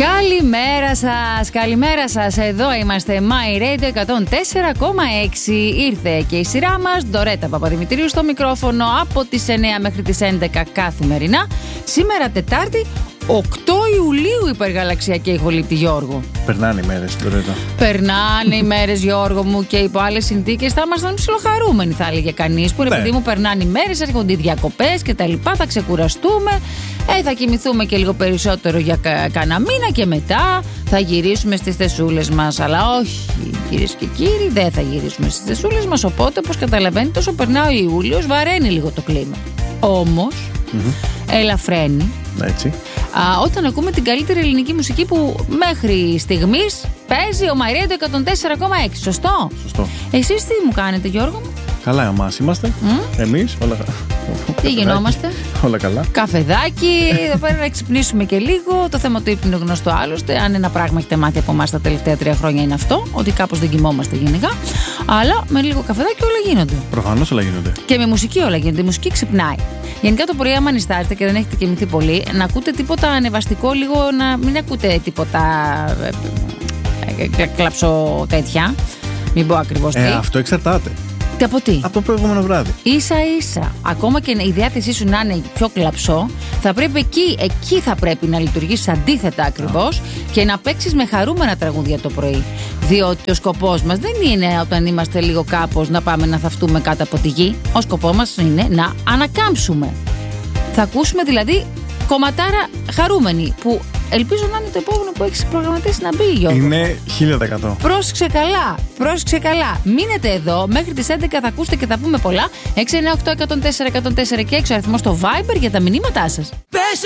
Καλημέρα σας, καλημέρα σας. Εδώ είμαστε, My Radio 104,6. Ήρθε και η σειρά μας, Ντορέτα Παπαδημητρίου στο μικρόφωνο από τις 9 μέχρι τις 11 καθημερινά. Σήμερα Τετάρτη, 8 Ιουλίου, υπεργαλαξιακή ηχολήπτη, Γιώργο. Περνάνε οι μέρες, Ντορέτα. Περνάνε οι μέρες, Γιώργο μου, και υπό άλλες συνθήκες θα ήμασταν ψιλοχαρούμενοι, θα έλεγε κανείς. Που ρε παιδί μου, περνάνε οι μέρες, έρχονται οι διακοπές και τα λοιπά, θα ξεκουραστούμε. Θα κοιμηθούμε και λίγο περισσότερο για κάνα μήνα και μετά θα γυρίσουμε στις θεσούλες μας. Αλλά όχι, κυρίες και κύριοι, δεν θα γυρίσουμε στις θεσούλες μας. Οπότε, όπως καταλαβαίνετε, όσο περνάει ο Ιούλιος, βαραίνει λίγο το κλίμα. Όμως, ελαφραίνει. Έτσι. Όταν ακούμε την καλύτερη ελληνική μουσική που μέχρι στιγμής παίζει ο My Radio 104,6. Σωστό? Σωστό. Εσείς τι μου κάνετε, Γιώργο μου? Καλά, εμάς είμαστε. Εμείς, όλα καλά. Τι γινόμαστε? Όλα καλά. Καφεδάκι, εδώ πέρα να ξυπνήσουμε και λίγο. Το θέμα του ύπνου είναι γνωστό άλλωστε. Αν ένα πράγμα έχετε μάθει από εμάς τα τελευταία 3 χρόνια είναι αυτό, ότι κάπως δεν κοιμόμαστε γενικά. Αλλά με λίγο καφεδάκι όλα γίνονται. Προφανώς όλα γίνονται. Και με μουσική όλα γίνονται. Η μουσική ξυπνάει. Γενικά το πρωί, άμα νηστάρετε και δεν έχετε κοιμηθεί πολύ, να ακούτε τίποτα ανεβαστικό, λίγο να μην ακούτε τίποτα κλαψό τέτοια. Μην πω ακριβώς τι. Αυτό εξαρτάται. Από τι? Από το προηγούμενο βράδυ. Ίσα ίσα. Ακόμα και η διάθεσή σου να είναι πιο κλαψό, θα πρέπει εκεί θα πρέπει να λειτουργήσεις αντίθετα ακριβώς και να παίξεις με χαρούμενα τραγούδια το πρωί. Διότι ο σκοπός μας δεν είναι όταν είμαστε λίγο κάπως να πάμε να θαυτούμε κάτω από τη γη. Ο σκοπός μας είναι να ανακάμψουμε. Θα ακούσουμε δηλαδή κομματάρα χαρούμενη που ελπίζω να είναι το επόμενο που έχεις προγραμματίσει να μπει, Γιώργο. Είναι 1000%. Πρόσεξε καλά, πρόσεξε καλά. Μείνετε εδώ, μέχρι τις 11 θα ακούσετε και θα πούμε πολλά. 698-104-104 και 6 αριθμός στο Viber για τα μηνύματά σας.